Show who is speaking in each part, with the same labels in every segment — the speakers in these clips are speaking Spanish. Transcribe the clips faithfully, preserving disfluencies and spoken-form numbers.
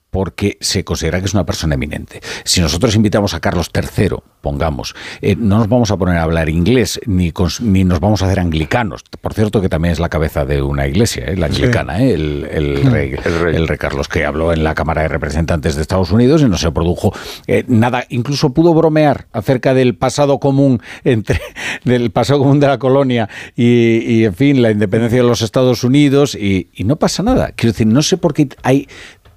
Speaker 1: porque se considera que es una persona eminente. Si nosotros invitamos a Carlos tercero, pongamos, eh, no nos vamos a poner a hablar inglés, ni, cons- ni nos vamos a hacer anglicanos. Por cierto, que también es la cabeza de una iglesia, ¿eh? La anglicana, ¿eh? el, el, rey, el, rey. el rey Carlos, que habló en la Cámara de Representantes de Estados Unidos y no se produjo eh, nada. Incluso pudo bromear acerca del pasado común entre del pasado común de la colonia y, y en fin, la independencia de los Estados Unidos y, y no pasa nada. Quiero decir, no sé por qué hay...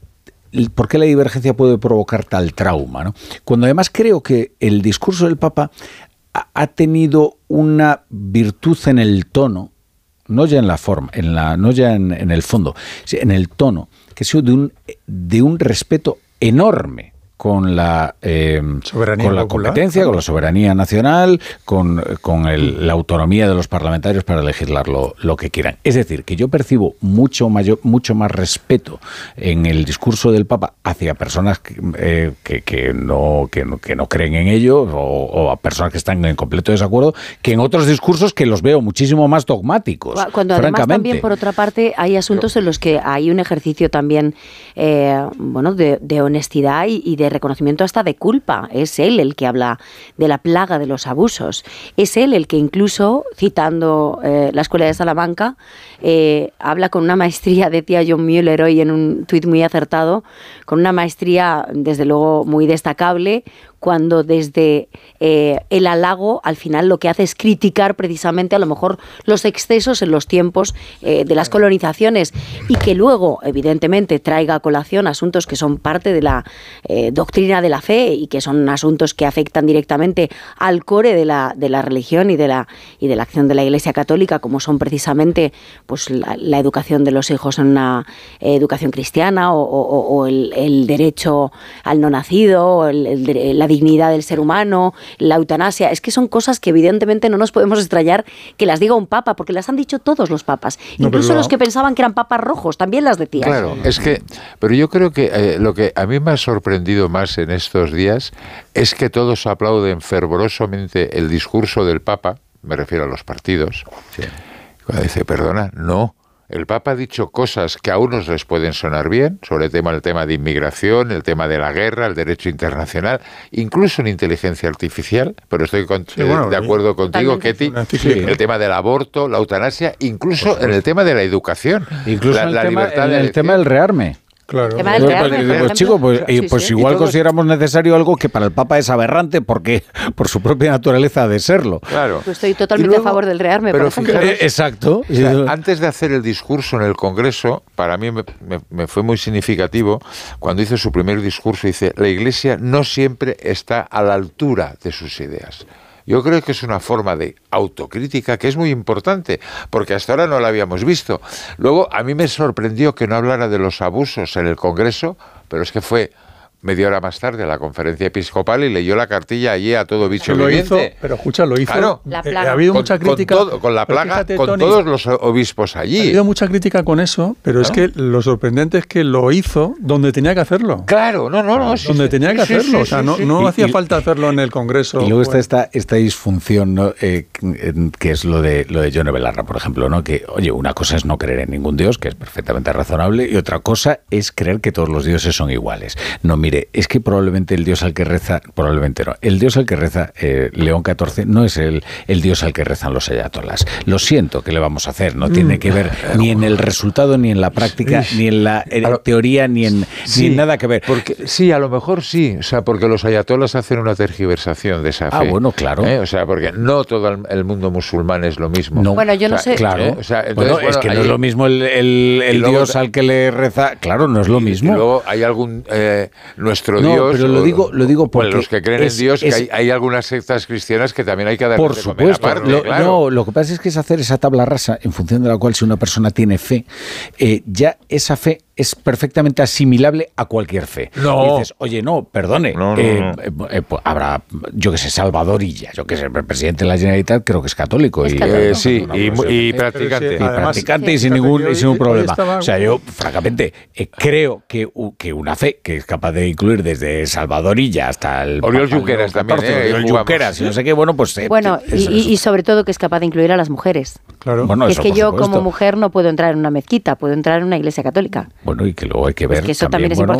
Speaker 1: ¿Por qué la divergencia puede provocar tal trauma, ¿no? Cuando además creo que el discurso del Papa ha, ha tenido una virtud en el tono, no ya en la forma, en la, no ya en, en el fondo, en el tono, que ha sido de un, de un respeto enorme con la, eh, con la competencia, con la soberanía nacional, con, con el, la autonomía de los parlamentarios para legislar lo, lo que quieran. Es decir, que yo percibo mucho mayor, mucho más respeto en el discurso del Papa hacia personas que, eh, que, que, no, que, no, que no creen en ello o, o a personas que están en completo desacuerdo que en otros discursos que los veo muchísimo más dogmáticos.
Speaker 2: Cuando además también, por otra parte, hay asuntos en los que hay un ejercicio también eh, bueno, de, de honestidad y, y de reconocimiento hasta de culpa. Es él el que habla de la plaga de los abusos. Es él el que incluso, citando eh, la Escuela de Salamanca, eh, habla con una maestría, decía John Mueller hoy en un tuit muy acertado, con una maestría desde luego muy destacable, cuando desde eh, el halago al final lo que hace es criticar precisamente a lo mejor los excesos en los tiempos eh, de las colonizaciones y que luego evidentemente traiga a colación asuntos que son parte de la eh, doctrina de la fe y que son asuntos que afectan directamente al core de la, de la religión y de la, y de la acción de la Iglesia Católica, como son precisamente pues la, la educación de los hijos en una eh, educación cristiana o, o, o el, el derecho al no nacido, o el, el, la dignidad del ser humano, la eutanasia. Es que son cosas que evidentemente no nos podemos extrañar que las diga un papa, porque las han dicho todos los papas. No, Incluso los que pensaban que eran papas rojos también las decían.
Speaker 3: Claro, es que, pero yo creo que eh, lo que a mí me ha sorprendido más en estos días es que todos aplauden fervorosamente el discurso del Papa, me refiero a los partidos, sí. Cuando dice, perdona, no. El Papa ha dicho cosas que a unos les pueden sonar bien, sobre el tema, el tema de inmigración, el tema de la guerra, el derecho internacional, incluso en inteligencia artificial, pero estoy con, sí, bueno, eh, de acuerdo contigo, Ketty, sí. El tema del aborto, la eutanasia, incluso en el tema de la educación,
Speaker 1: incluso
Speaker 3: la,
Speaker 1: en el,
Speaker 3: la
Speaker 1: tema,
Speaker 3: libertad
Speaker 1: en
Speaker 3: de
Speaker 1: el tema del rearme.
Speaker 2: Claro.
Speaker 1: Pues, pues, chico, pues, sí, pues sí. igual consideramos necesario algo que para el Papa es aberrante porque por su propia naturaleza ha de serlo.
Speaker 3: Claro.
Speaker 2: Pues estoy totalmente luego, a favor del rearme.
Speaker 3: Pero
Speaker 2: por
Speaker 3: fijaros,
Speaker 1: eh, exacto.
Speaker 3: O sea, antes de hacer el discurso en el Congreso, para mí me, me, me fue muy significativo cuando hizo su primer discurso. Dice, la Iglesia no siempre está a la altura de sus ideas. Yo creo que es una forma de autocrítica que es muy importante, porque hasta ahora no la habíamos visto. Luego, a mí me sorprendió que no hablara de los abusos en el Congreso, pero es que fue media hora más tarde a la conferencia episcopal y leyó la cartilla allí a todo bicho
Speaker 4: lo
Speaker 3: viviente.
Speaker 4: Hizo, pero escucha, lo hizo.
Speaker 3: Claro,
Speaker 2: la
Speaker 4: eh, ha habido
Speaker 3: con,
Speaker 4: mucha crítica.
Speaker 3: Con, todo, con la plaga, fíjate, con Tony, todos los obispos allí.
Speaker 4: Ha habido mucha crítica con eso, pero
Speaker 3: ¿Claro?
Speaker 4: es que lo sorprendente es que lo hizo donde tenía que hacerlo.
Speaker 3: Claro, no, no, no. Sí,
Speaker 4: donde
Speaker 3: sí,
Speaker 4: tenía
Speaker 3: sí,
Speaker 4: que hacerlo.
Speaker 3: Sí,
Speaker 4: o sea,
Speaker 3: sí,
Speaker 4: no,
Speaker 3: sí.
Speaker 4: no
Speaker 1: y,
Speaker 4: hacía
Speaker 1: y,
Speaker 4: falta hacerlo en el Congreso.
Speaker 1: Y luego está
Speaker 4: bueno.
Speaker 1: esta, esta disfunción, ¿no? eh, que es lo de lo de Yone Belarra, por ejemplo, ¿no? Que, oye, una cosa es no creer en ningún dios, que es perfectamente razonable, y otra cosa es creer que todos los dioses son iguales. No, mire, es que probablemente el dios al que reza, probablemente no, el dios al que reza eh, León catorce no es el, el dios al que rezan los ayatolás. Lo siento, ¿qué le vamos a hacer? No tiene que ver ni en el resultado, ni en la práctica, ni en la en lo, teoría, ni en,
Speaker 3: sí,
Speaker 1: ni en nada que ver.
Speaker 3: Porque, sí, a lo mejor sí, o sea, porque los ayatolás hacen una tergiversación de esa fe.
Speaker 1: Ah, bueno, claro.
Speaker 3: ¿Eh? O sea, porque no todo el, el mundo musulmán es lo mismo.
Speaker 1: No.
Speaker 2: Bueno, yo no
Speaker 3: o sea,
Speaker 2: sé.
Speaker 1: Claro.
Speaker 3: ¿eh? O sea, entonces,
Speaker 1: bueno,
Speaker 3: bueno,
Speaker 1: es que
Speaker 3: hay,
Speaker 1: no es lo mismo el, el, el
Speaker 3: luego,
Speaker 1: dios al que le reza. Claro, no es lo mismo.
Speaker 3: Y luego hay algún eh, nuestro
Speaker 1: no,
Speaker 3: Dios.
Speaker 1: Pero lo digo, lo digo porque
Speaker 3: los que creen
Speaker 1: es,
Speaker 3: en Dios,
Speaker 1: es,
Speaker 3: que hay, hay algunas sectas cristianas que también hay que dar
Speaker 1: por
Speaker 3: de
Speaker 1: supuesto.
Speaker 3: comer aparte,
Speaker 1: Lo,
Speaker 3: claro.
Speaker 1: No, lo que pasa es que es hacer esa tabla rasa en función de la cual si una persona tiene fe, eh, ya esa fe es perfectamente asimilable a cualquier fe.
Speaker 3: No.
Speaker 1: Y dices, oye, no, perdone,
Speaker 3: no, no,
Speaker 1: eh,
Speaker 3: no.
Speaker 1: Eh, eh, pues habrá, yo que sé, Salvador Illa, yo que sé, el presidente de la Generalitat creo que es católico.
Speaker 2: Es
Speaker 1: y,
Speaker 2: católico.
Speaker 3: Eh, sí,
Speaker 1: no,
Speaker 3: y,
Speaker 1: no, no,
Speaker 3: y
Speaker 1: no,
Speaker 3: practicante.
Speaker 1: y practicante
Speaker 2: sí.
Speaker 1: y sin ningún, y sin ningún problema.
Speaker 4: Estaba...
Speaker 1: O sea, yo, francamente, eh, creo que, uh, que una fe que es capaz de incluir desde Salvador Illa hasta el...
Speaker 3: Oriol Junqueras también, eh,
Speaker 1: Oriol Junqueras y no sé qué, bueno, pues... Eh,
Speaker 2: bueno,
Speaker 1: es,
Speaker 2: y, y sobre todo que es capaz de incluir a las mujeres.
Speaker 4: Claro.
Speaker 1: Bueno,
Speaker 2: que
Speaker 1: eso,
Speaker 2: es que yo
Speaker 1: supuesto.
Speaker 2: como mujer no puedo entrar en una mezquita, puedo entrar en una iglesia católica.
Speaker 1: Bueno, y que luego hay que ver
Speaker 2: es que eso
Speaker 1: también,
Speaker 2: también es
Speaker 1: bueno,